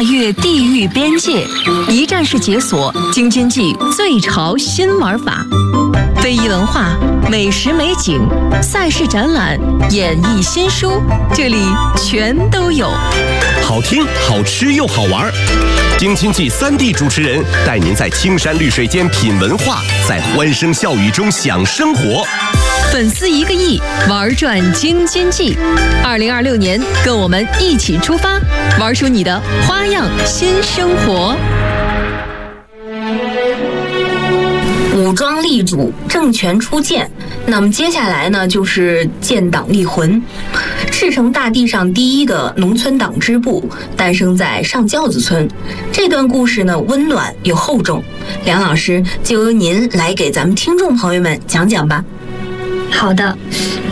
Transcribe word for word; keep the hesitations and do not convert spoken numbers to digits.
越地域边界，一站式解锁京津冀最潮新玩法。非遗文化、美食美景、赛事展览、演艺新书，这里全都有。 好听、好吃又好玩，京津冀三地主持人带您在青山绿水间品文化，在欢声笑语中享生活。 粉丝一个亿，玩转京津冀。二零二六年，跟我们一起出发，玩出你的花样新生活。 武装立主，政权初建。那么接下来呢，就是建党立魂。赤城大地上第一个农村党支部诞生在上轿子村。这段故事呢，温暖又厚重。梁老师，就由您来给咱们听众朋友们讲讲吧。 好的，